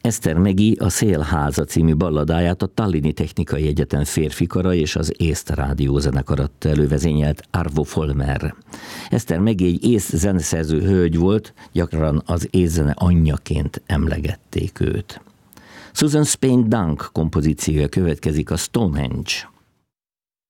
Eszter Megi a Szélháza című balladáját a Tallini Technikai Egyetem férfikara és az észt rádiózenekar adta elővezényelt Arvo Volmer. Eszter Megi egy ész zeneszerző hölgy volt, gyakran az észzene anyjaként emlegették őt. Susan Spain Dunk kompozíciója következik, a Stonehenge.